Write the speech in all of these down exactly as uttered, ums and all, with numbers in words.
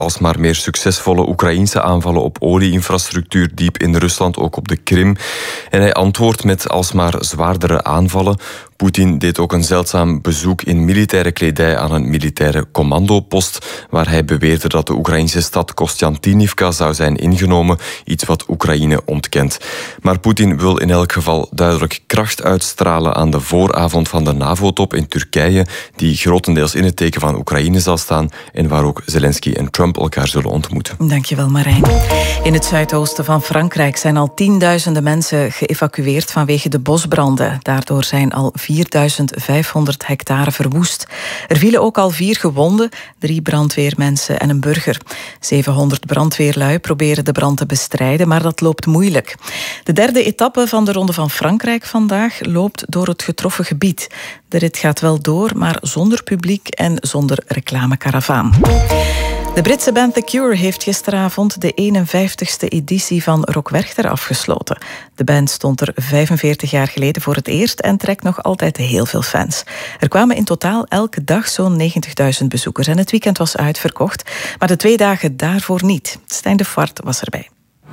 alsmaar meer succesvolle Oekraïense aanvallen op olieinfrastructuur diep in Rusland, ook op de Krim. En hij antwoordt met alsmaar zwaardere aanvallen. Poetin deed ook een zeldzaam bezoek in militaire kledij aan een militaire commandopost, waar hij beweerde dat de Oekraïnse stad Kostjantinivka zou zijn ingenomen, iets wat Oekraïne ontkent. Maar Poetin wil in elk geval duidelijk kracht uitstralen aan de vooravond van de NAVO-top in Turkije, die grotendeels in het teken van Oekraïne zal staan en waar ook Zelensky en Trump elkaar zullen ontmoeten. Dankjewel, Marijn. In het zuidoosten van Frankrijk zijn al tienduizenden mensen geëvacueerd vanwege de bosbranden. Daardoor zijn al vierduizend vijfhonderd hectare verwoest. Er vielen ook al vier gewonden, drie brandweermensen en een burger. zevenhonderd brandweerlui proberen de brand te bestrijden, maar dat loopt moeilijk. De derde etappe van de Ronde van Frankrijk vandaag loopt door het getroffen gebied. De rit gaat wel door, maar zonder publiek en zonder reclamekaravaan. De Britse band The Cure heeft gisteravond de eenenvijftigste editie van Rock Werchter afgesloten. De band stond er vijfenveertig jaar geleden voor het eerst en trekt nog altijd heel veel fans. Er kwamen in totaal elke dag zo'n negentigduizend bezoekers en het weekend was uitverkocht, maar de twee dagen daarvoor niet. Stijn de Fart was erbij.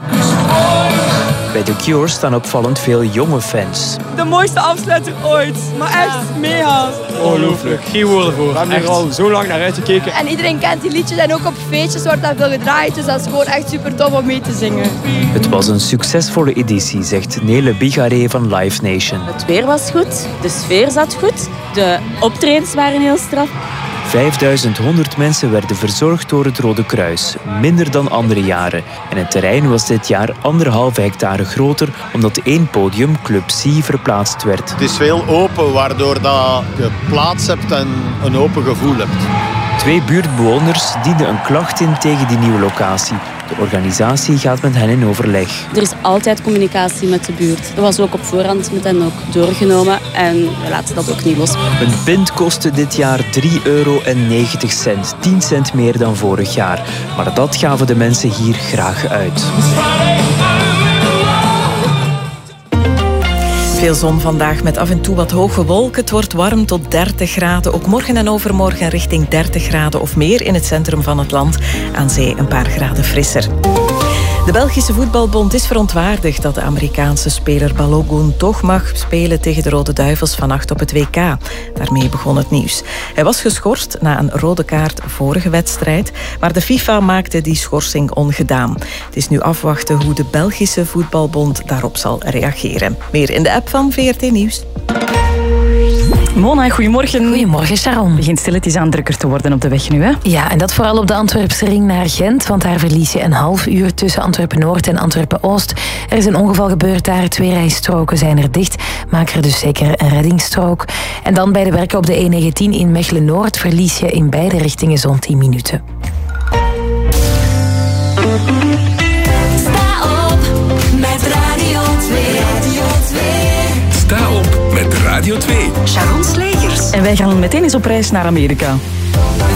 Bij The Cure staan opvallend veel jonge fans. De mooiste afsluiter ooit, maar echt mega. Ongelooflijk, geen woorden voor. We hebben er al zo lang naar uitgekeken. En iedereen kent die liedjes en ook op feestjes wordt dat veel gedraaid, dus dat is gewoon echt super tof om mee te zingen. Het was een succesvolle editie, zegt Nele Bigaré van Live Nation. Het weer was goed, de sfeer zat goed, de optredens waren heel straf. vijfduizend honderd mensen werden verzorgd door het Rode Kruis, minder dan andere jaren. En het terrein was dit jaar anderhalve hectare groter, omdat één podium, Club C, verplaatst werd. Het is veel open, waardoor dat je plaats hebt en een open gevoel hebt. Twee buurtbewoners dienden een klacht in tegen die nieuwe locatie. De organisatie gaat met hen in overleg. Er is altijd communicatie met de buurt. Dat was ook op voorhand met hen ook doorgenomen en we laten dat ook niet los. Een pint kostte dit jaar drie euro en negentig cent, tien cent meer dan vorig jaar. Maar dat gaven de mensen hier graag uit. Veel zon vandaag met af en toe wat hoge wolken. Het wordt warm tot dertig graden. Ook morgen en overmorgen richting dertig graden of meer in het centrum van het land. Aan zee een paar graden frisser. De Belgische Voetbalbond is verontwaardigd dat de Amerikaanse speler Balogun toch mag spelen tegen de Rode Duivels vannacht op het W K. Daarmee begon het nieuws. Hij was geschorst na een rode kaart vorige wedstrijd, maar de FIFA maakte die schorsing ongedaan. Het is nu afwachten hoe de Belgische Voetbalbond daarop zal reageren. Meer in de app van V R T Nieuws. Mona, goedemorgen. Goedemorgen, Sharon. Het begint stilletjes aan drukker te worden op de weg nu, hè? Ja, en dat vooral op de Antwerpse ring naar Gent, want daar verlies je een half uur tussen Antwerpen-Noord en Antwerpen-Oost. Er is een ongeval gebeurd daar, twee rijstroken zijn er dicht. Maak er dus zeker een reddingsstrook. En dan bij de werken op de E negentien in Mechelen-Noord verlies je in beide richtingen zo'n tien minuten. Sta op met Radio twee. Radio twee. Sta op met Radio twee. Sharon Slegers. En wij gaan meteen eens op reis naar Amerika.